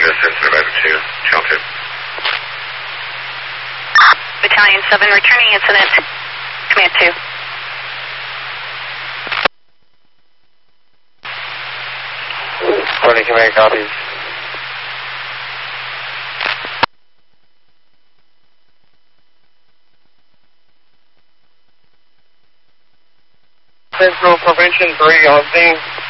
Battalion 7 returning incident. Command 2. 20 command copies. Central Prevention 3 on scene.